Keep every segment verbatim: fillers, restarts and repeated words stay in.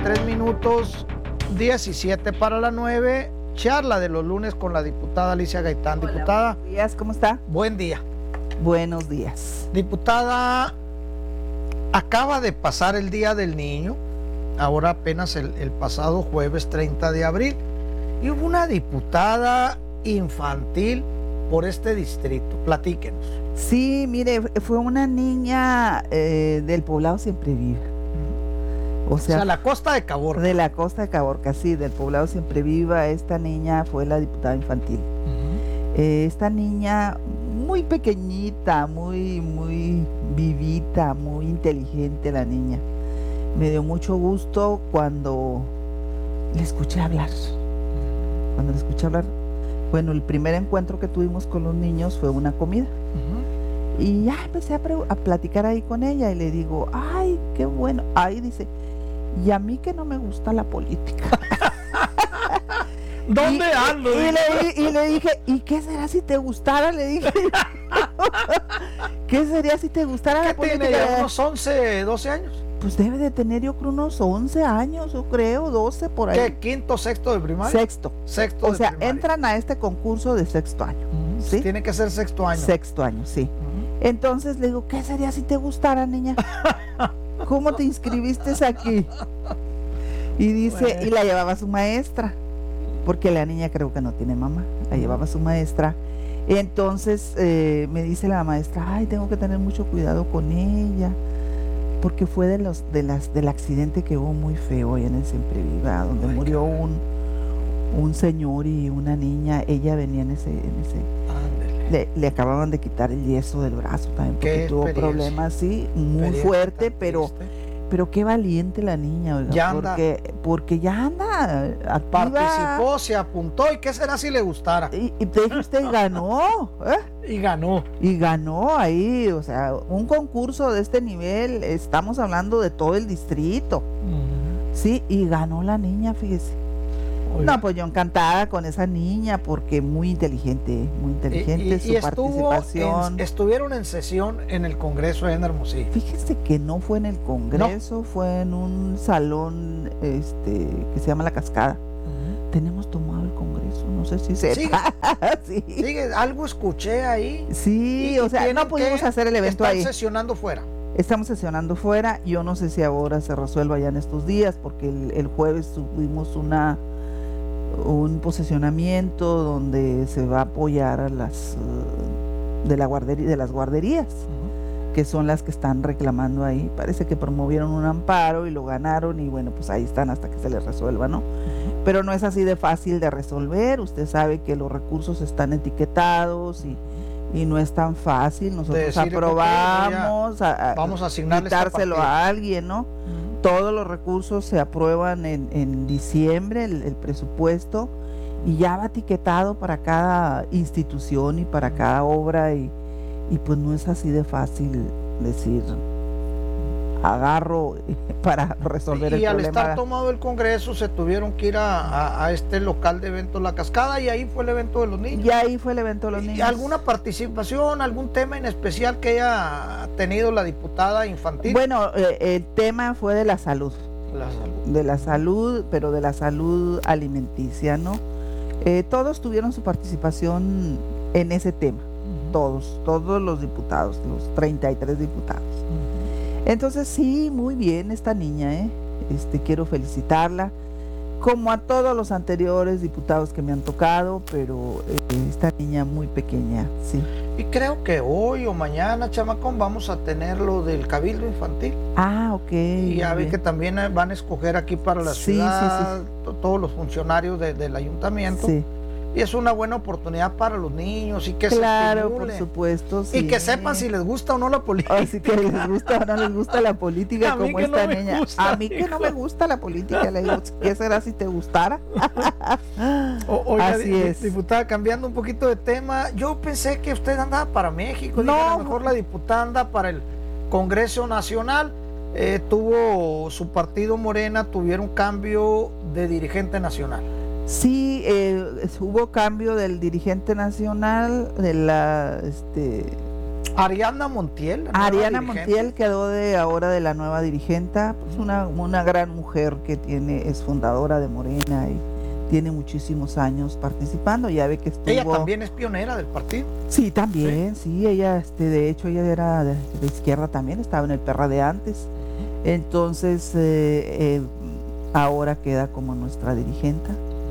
tres minutos, diecisiete para las nueve. Charla de los lunes con la diputada Alicia Gaitán. Hola, Diputada. Buenos días, ¿cómo está? Buen día. Buenos días. Diputada, acaba de pasar el Día del Niño, ahora apenas el, el pasado jueves treinta de abril, y hubo una diputada infantil por este distrito. Platíquenos. Sí, mire, fue una niña eh, del poblado Siempre Viva. O sea, o sea, la costa de Caborca. De la costa de Caborca, sí, del poblado Siempre Viva. Esta niña fue la diputada infantil. Uh-huh. eh, esta niña muy pequeñita, muy, muy vivita, muy inteligente la niña. Me dio mucho gusto cuando le escuché hablar. Cuando le escuché hablar, bueno, el primer encuentro que tuvimos con los niños fue una comida. Uh-huh. Y ya empecé a, pre- a platicar ahí con ella y le digo, ay, qué bueno. Ahí dice, y a mí que no me gusta la política. ¿Dónde y, ando? Y, y, le, y le dije, ¿y qué será si te gustara? Le dije, ¿qué sería si te gustara ¿Qué la política? tiene ya, unos once, doce años? Pues debe de tener yo creo unos once años, yo creo, doce por ahí. ¿Qué? ¿Quinto, sexto de primaria? Sexto. Sexto o de sea, primaria. Entran a este concurso de sexto año. Uh-huh. ¿Sí? Tiene que ser sexto año. Sexto año, sí. Uh-huh. Entonces le digo, ¿qué sería si te gustara, niña? ¿Cómo te inscribiste aquí? Y dice, bueno. Y la llevaba su maestra, porque la niña creo que no tiene mamá, la llevaba su maestra. Entonces eh, me dice la maestra, ay, tengo que tener mucho cuidado con ella, porque fue de los de las del accidente que hubo muy feo ahí en el Siempre Viva, donde ay, murió un, un señor y una niña. Ella venía en ese, en ese le, le acababan de quitar el yeso del brazo también, porque tuvo problemas, sí, muy fuerte, pero pero qué valiente la niña, oiga, ya porque, anda. porque ya anda activa. Participó, se apuntó, ¿y qué será si le gustara? Y, y te dije, usted ganó, ¿eh? Y ganó. Y ganó ahí, o sea, un concurso de este nivel, estamos hablando de todo el distrito, uh-huh. Sí, y ganó la niña, fíjese. Oiga. No, pues yo encantada con esa niña porque muy inteligente, muy inteligente y, y, su y participación. En, estuvieron en sesión en el Congreso en Hermosillo. Fíjese que no fue en el Congreso, no. Fue en un salón este que se llama La Cascada. Uh-huh. Tenemos tomado el Congreso, no sé si se sigue, sí. sigue, algo escuché ahí. Sí, y, o sea, no pudimos hacer el evento ahí. Están sesionando fuera. Estamos sesionando fuera. Yo no sé si ahora se resuelva ya en estos días, porque el, el jueves tuvimos una un posesionamiento donde se va a apoyar a las uh, de la guardería, de las guarderías, uh-huh. Que son las que están reclamando ahí. Parece que promovieron un amparo y lo ganaron y bueno, pues ahí están hasta que se les resuelva, ¿no? Uh-huh. Pero no es así de fácil de resolver. Usted sabe que los recursos están etiquetados y y no es tan fácil. Nosotros aprobamos a, a, vamos a asignarle quitárselo a alguien, ¿no? Uh-huh. Todos los recursos se aprueban en, en diciembre, el, el presupuesto, y ya va etiquetado para cada institución y para cada obra, y, y pues no es así de fácil decir agarro para resolver y, el y problema. Y al estar tomado el Congreso se tuvieron que ir a, a, a este local de eventos La Cascada, y ahí fue el evento de los niños. Y ahí fue el evento de los niños. ¿Y alguna participación, algún tema en especial que haya tenido la diputada infantil? Bueno, eh, el tema fue de la salud. La salud. De la salud, pero de la salud alimenticia, ¿no? Eh, todos tuvieron su participación en ese tema. Uh-huh. Todos, todos los diputados, los treinta y tres diputados. Uh-huh. Entonces sí, muy bien esta niña, ¿eh? Este, quiero felicitarla, como a todos los anteriores diputados que me han tocado, pero eh, esta niña muy pequeña, sí. Y creo que hoy o mañana, chamacón, vamos a tener lo del Cabildo Infantil. Ah, ok. Y ya ve que también van a escoger aquí para la sí, ciudad sí, sí. todos los funcionarios de, del ayuntamiento. Sí. Y es una buena oportunidad para los niños y que claro, se estimulen. Por supuesto, sí. Y que sepan si les gusta o no la política. Así que les gusta o no les gusta la política, a como esta no niña. Gusta, a mí hijo. Que no me gusta la política, le digo, ¿qué será si te gustara? o, oiga, así di, es. Diputada, cambiando un poquito de tema, yo pensé que usted andaba para México, no, a lo mejor la diputada anda para el Congreso Nacional. Eh, tuvo su partido Morena, tuvieron cambio de dirigente nacional. Sí, eh, hubo cambio del dirigente nacional, de la, este, Ariana Montiel. la nueva Ariana dirigente. Montiel quedó de ahora de la nueva dirigenta, pues una, una gran mujer que tiene, es fundadora de Morena y tiene muchísimos años participando. Ya ve que estuvo. Ella también es pionera del partido. Sí, también, sí, sí ella, este, de hecho, ella era de, de izquierda también, estaba en el P R D antes. Entonces, eh, eh, ahora queda como nuestra dirigente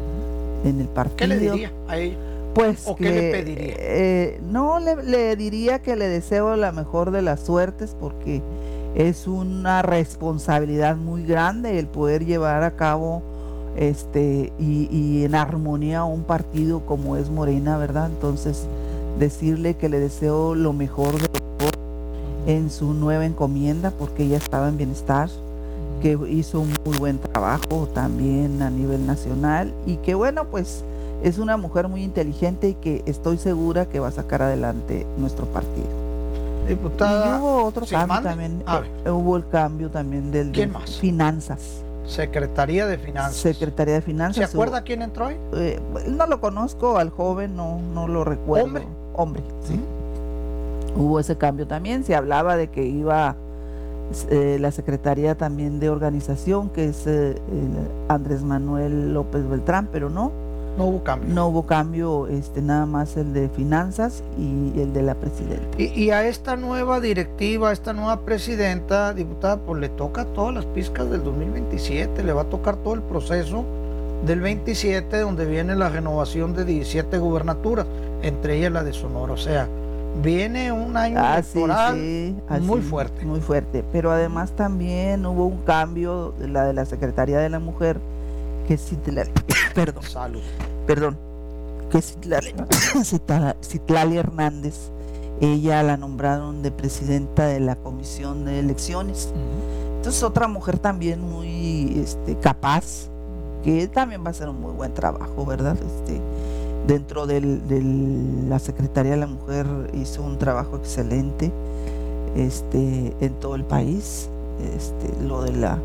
en el partido. ¿Qué le diría a ella? Pues ¿O que, qué le pediría? eh, no, le, le diría que le deseo la mejor de las suertes porque es una responsabilidad muy grande el poder llevar a cabo este y, y en armonía un partido como es Morena, ¿verdad? Entonces, decirle que le deseo lo mejor de lo mejor en su nueva encomienda porque ella estaba en bienestar, que hizo un muy buen trabajo también a nivel nacional y que bueno, pues es una mujer muy inteligente y que estoy segura que va a sacar adelante nuestro partido. Diputada. Y hubo otro ¿sí, cambio mande? también, A eh, ver. hubo el cambio también del de ¿Quién más? finanzas. Secretaría de Finanzas. Secretaría de Finanzas. ¿Se acuerda hubo- quién entró ahí? eh, no lo conozco al joven, no, no lo recuerdo. ¿Hombre? Hombre, sí. Ujú. Hubo ese cambio también. Se hablaba de que iba eh, la Secretaría también de Organización, que es eh, el Andrés Manuel López Beltrán, pero no. No hubo cambio. No hubo cambio, este, nada más el de finanzas y el de la presidenta. Y, y a esta nueva directiva, a esta nueva presidenta, diputada, pues le toca todas las pizcas del dos mil veintisiete, le va a tocar todo el proceso del veintisiete, donde viene la renovación de diecisiete gubernaturas, entre ellas la de Sonora. O sea, viene un año Ah, sí, electoral sí, muy así, fuerte. Muy fuerte. Pero además también hubo un cambio de la de la Secretaría de la Mujer, que es Citlali, perdón, Salud. perdón, que es Citlali, Citla- Citlali Hernández. Ella la nombraron de presidenta de la Comisión de Elecciones. Entonces otra mujer también muy este, capaz, que también va a hacer un muy buen trabajo, ¿verdad? Este, dentro del, de la Secretaría de la Mujer hizo un trabajo excelente este, en todo el país. Este, lo de la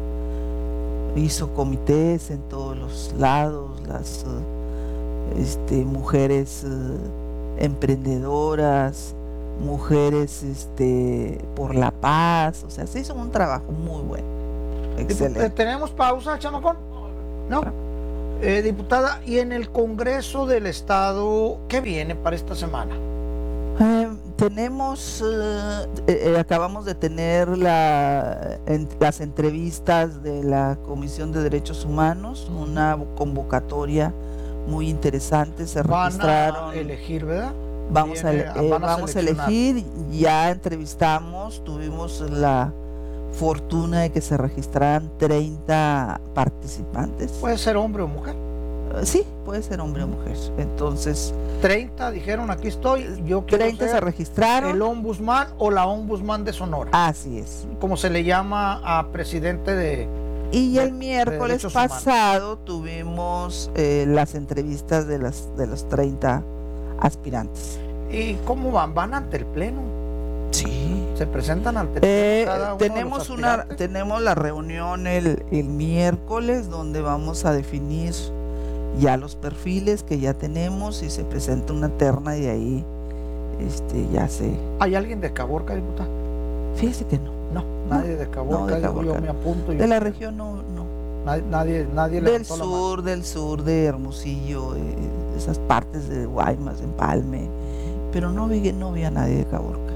hizo comités en todos los lados, las uh, este, mujeres uh, emprendedoras, mujeres este, por la paz, o sea, se hizo un trabajo muy bueno, excelente. Eh, ¿Tenemos pausa, chamacón? No. Eh, diputada, ¿y en el Congreso del Estado qué viene para esta semana? Eh, tenemos, eh, eh, acabamos de tener la, en, las entrevistas de la Comisión de Derechos Humanos, una convocatoria muy interesante, se Van registraron. a elegir, ¿verdad? Vamos, a, Viene- eh, van a vamos a seleccionar. elegir, ya entrevistamos, tuvimos la fortuna de que se registraran treinta participantes. Puede ser hombre o mujer. Eh, sí, puede ser hombre o mujer. Entonces, treinta dijeron, aquí estoy, yo quiero treinta se ser registraron. el ombudsman o la ombudsman de Sonora, Así es. como se le llama a presidente de... Y de- el miércoles derechos humanos. pasado tuvimos eh, las entrevistas de las de los treinta aspirantes. ¿Y cómo van? ¿Van ante el pleno? Sí. ¿Se presentan ante el Eh, pleno cada uno de tenemos los una aspirantes? tenemos la reunión el, el miércoles donde vamos a definir ya los perfiles que ya tenemos y se presenta una terna y de ahí este ya se ¿Hay alguien de Caborca, diputada? fíjese que no No, nadie de Caborca, no, de digo, yo Caborca. me apunto. yo- de la región no no Nadie, nadie, nadie del levantó la mano. sur del sur de Hermosillo eh, esas partes de Guaymas, Empalme, pero no vi no vi a nadie de Caborca.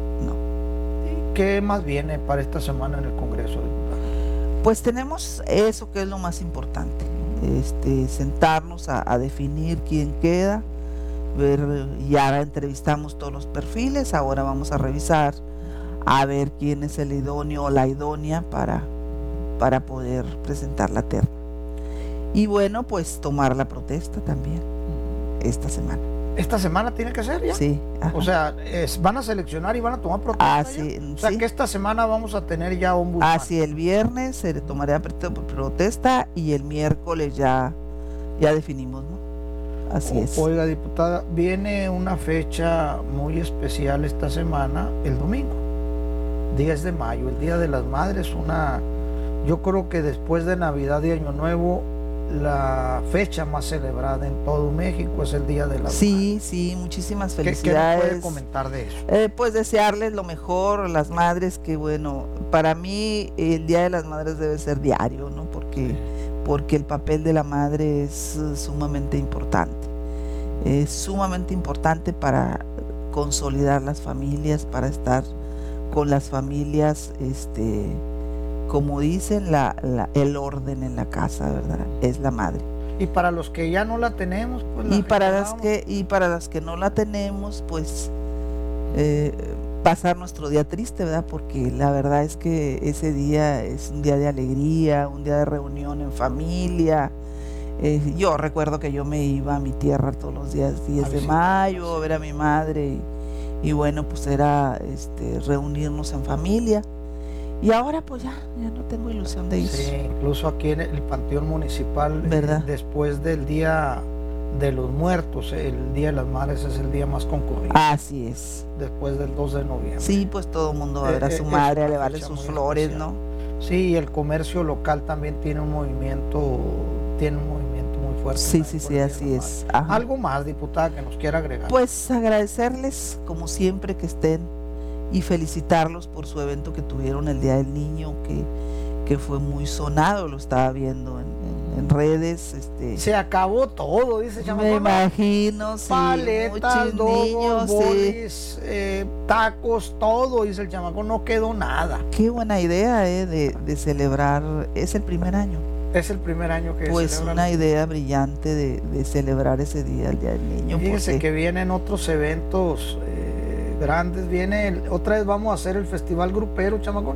No. ¿Qué más viene para esta semana en el Congreso, diputada? Pues tenemos eso que es lo más importante, este, sentarnos a, a definir quién queda, ver, ya entrevistamos todos los perfiles, ahora vamos a revisar a ver quién es el idóneo o la idónea para, para poder presentar la terna. Y bueno, pues tomar la protesta también esta semana. ¿Esta semana tiene que ser ya? Sí. Ajá. O sea, es- van a seleccionar y van a tomar protesta Ah, ya? sí, O sea, sí. que esta semana vamos a tener ya ombudsman. Ah, sí, el viernes se le tomaría prote- protesta y el miércoles ya, ya definimos, ¿no? Así O- es. Oiga, diputada, viene una fecha muy especial esta semana, el domingo, diez de mayo, el Día de las Madres, una, yo creo que después de Navidad y Año Nuevo, la fecha más celebrada en todo México es el Día de las Sí, Madres. sí, muchísimas ¿Qué, qué nos felicidades. puede comentar de eso? Eh, pues desearles lo mejor a las madres, que bueno, para mí el Día de las Madres debe ser diario, ¿no? Porque, porque el papel de la madre es eh, sumamente importante. Es sumamente importante para consolidar las familias, para estar con las familias, este, como dicen, la, la, el orden en la casa, ¿verdad? Es la madre. Y para los que ya no la tenemos, pues la Y para las recordamos. que, y para las que no la tenemos, pues eh, pasar nuestro día triste, ¿verdad? Porque la verdad es que ese día es un día de alegría, un día de reunión en familia. Eh, yo recuerdo que yo me iba a mi tierra todos los días diez de visitar, mayo a sí. ver a mi madre y, y bueno, pues era este, reunirnos en familia. Y ahora pues ya, ya no tengo ilusión de ir. Sí, incluso aquí en el Panteón Municipal, eh, ¿Verdad? después del Día de los Muertos, el Día de las Madres es el día más concurrido, Así es. después del dos de noviembre. Sí, pues todo el mundo va a ver a Eh, su eh, es madre, a una llevarle fecha sus muy flores, especial. ¿no? Sí, y el comercio local también tiene un movimiento, tiene un movimiento muy fuerte. Sí, también sí, por sí, el Día de así las es. Madres. Ajá. Algo más, diputada, que nos quiera agregar. Pues agradecerles como siempre que estén y felicitarlos por su evento que tuvieron el Día del Niño, que, que fue muy sonado, lo estaba viendo en, en- en redes. Este, Se acabó todo, dice me Chamaco. imagino, sí, Paletas, muchos dogos, niños, sí. bolis, eh, tacos, todo, dice el chamaco, no quedó nada. Qué buena idea eh, de, de celebrar, es el primer año. Es el primer año que Pues celebran. una idea brillante de, de celebrar ese día, el Día del Niño. Fíjese porque- que vienen otros eventos eh, grandes. Viene el- otra vez vamos a hacer el festival grupero, chamacón.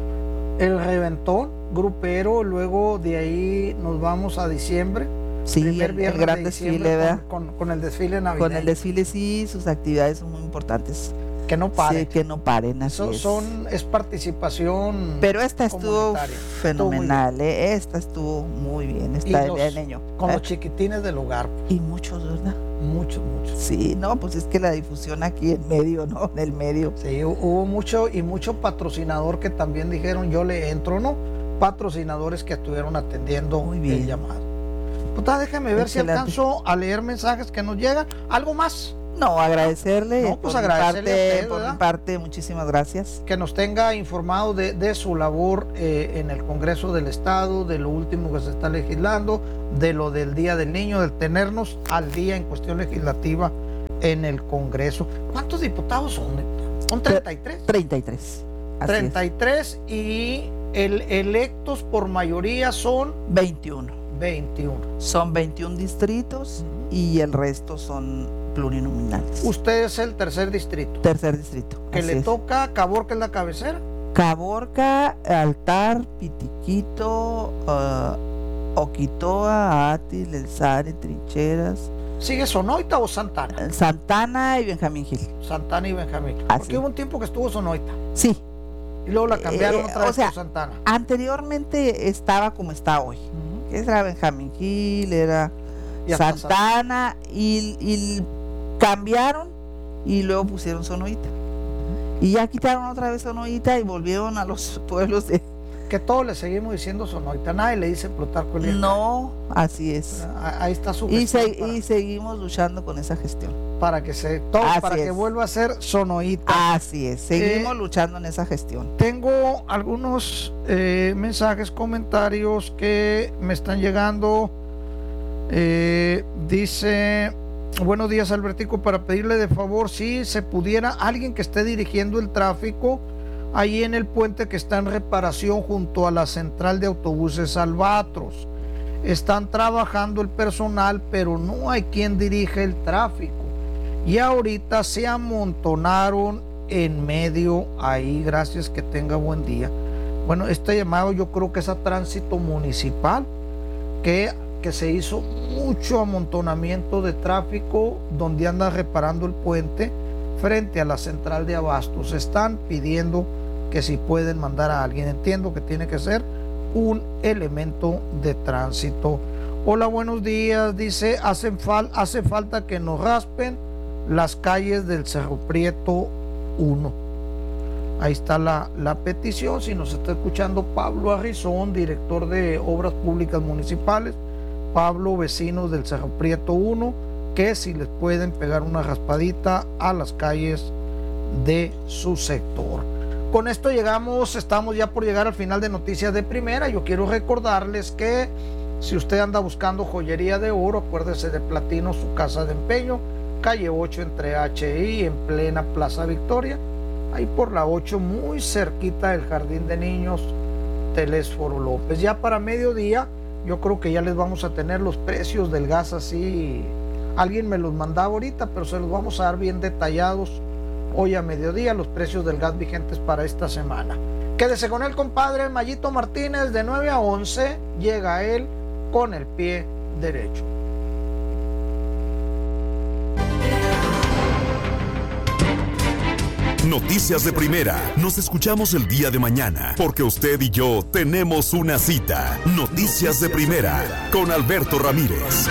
El reventón grupero. Luego de ahí nos vamos a diciembre. Sí, primer el, el viernes gran de desfile, diciembre ¿verdad? con, con, con el desfile navideño. Con el desfile, sí, sus actividades son muy importantes. Que no pare. Sí, que no paren, así So- es. son, es participación. Pero esta estuvo comunitaria. fenomenal, ¿eh? Esta estuvo muy bien, esta Y del los- Día del Niño. Con ¿eh? los chiquitines del hogar. Y muchos, ¿verdad? Muchos, muchos. Sí, no, pues es que la difusión aquí en medio, ¿no? En el medio. Sí, hu- hubo mucho y mucho patrocinador que también dijeron yo le entro, ¿no? Patrocinadores que estuvieron atendiendo Muy bien. el llamado. Puta, déjame ver si Excelente. alcanzo a leer mensajes que nos llegan. ¿Algo más? No, agradecerle. No, pues por mi agradecerle a parte, usted, por ¿verdad? mi parte, muchísimas gracias. Que nos tenga informado de, de su labor eh, en el Congreso del Estado, de lo último que se está legislando, de lo del Día del Niño, del tenernos al día en cuestión legislativa en el Congreso. ¿Cuántos diputados son? ¿Son treinta y tres? treinta y tres. Así treinta y tres y el electos por mayoría son es. veintiuno. veintiuno. Son veintiún distritos y el resto son plurinominales. Usted es el tercer distrito, Tercer distrito. que así le es. toca a Caborca, es la cabecera. Caborca, Altar, Pitiquito, uh, Oquitoa, Átil, El Zare, Trincheras, ¿Sigue Sonoita o Santana? Santana y Benjamín Gil. Santana y Benjamín. Así. Porque hubo un tiempo que estuvo Sonoita Sí, y luego la cambiaron Eh, otra o vez sea, por Santana. anteriormente estaba como está hoy. Ujú. Era Benjamín Gil, era Y hasta Santana y, y cambiaron y luego pusieron Sonoita. Y ya quitaron otra vez Sonoita y volvieron a los pueblos de... Que todos le seguimos diciendo Sonoita. Nadie le dice Plutarco Elías No, así es. Calles. Ah, Ahí está su Y, gestión se- para, y seguimos luchando con esa gestión. para que se todo, Así para que es. vuelva a ser Sonoita. Así es, seguimos Eh, luchando en esa gestión. Tengo algunos eh, mensajes, comentarios que me están llegando. Eh, dice, buenos días Albertico, para pedirle de favor si se pudiera alguien que esté dirigiendo el tráfico ahí en el puente que está en reparación junto a la central de autobuses Albatros. Están trabajando el personal, pero no hay quien dirige el tráfico. Y ahorita se amontonaron en medio ahí. Gracias, que tenga buen día. Bueno, este llamado yo creo que es a tránsito municipal, que, que se hizo mucho amontonamiento de tráfico donde anda reparando el puente frente a la central de abastos. Están pidiendo que si pueden mandar a alguien. Entiendo que tiene que ser un elemento de tránsito. Hola, buenos días. Dice, hacen fal hace falta que nos raspen las calles del Cerro Prieto uno. Ahí está la, la petición. Si nos está escuchando Pablo Arrizón, director de Obras Públicas Municipales, Pablo, vecinos del Cerro Prieto uno, que si les pueden pegar una raspadita a las calles de su sector. Con esto llegamos, estamos ya por llegar al final de Noticias de Primera. Yo quiero recordarles que si usted anda buscando joyería de oro, acuérdese de Platino, su casa de empeño, calle ocho entre H I, en plena Plaza Victoria, ahí por la ocho, muy cerquita del Jardín de Niños Telésforo López. Ya para mediodía, yo creo que ya les vamos a tener los precios del gas así. Alguien me los mandaba ahorita, pero se los vamos a dar bien detallados hoy a mediodía, los precios del gas vigentes para esta semana. Quédese con el compadre Mayito Martínez de nueve a once, llega él con el pie derecho. Noticias de Primera. Nos escuchamos el día de mañana, porque usted y yo tenemos una cita. Noticias de Primera, con Alberto Ramírez.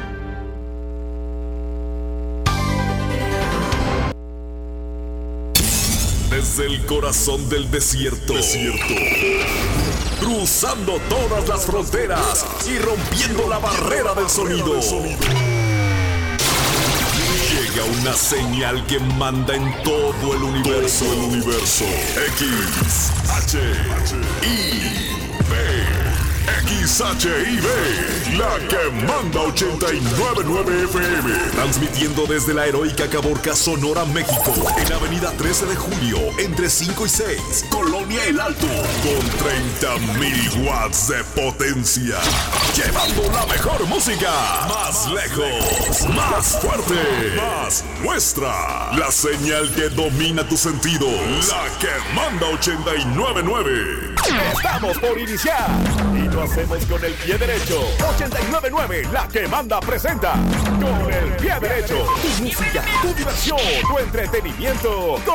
Desde el corazón del desierto, desierto, cruzando todas las fronteras y rompiendo la barrera del sonido, llega una señal que manda en todo el universo, el universo. X, H, I, B. X H I B, la que manda ochenta y nueve punto nueve F M, transmitiendo desde la heroica Caborca, Sonora, México, en Avenida trece de Julio, entre cinco y seis, Colonia El Alto, con treinta mil watts de potencia, llevando la mejor música, más lejos, más fuerte, más nuestra, la señal que domina tus sentidos, la que manda ochenta y nueve punto nueve. Estamos por iniciar y lo hacemos con el pie derecho. ochenta y nueve punto nueve, la que manda presenta con el pie derecho. Tu música, tu diversión, tu entretenimiento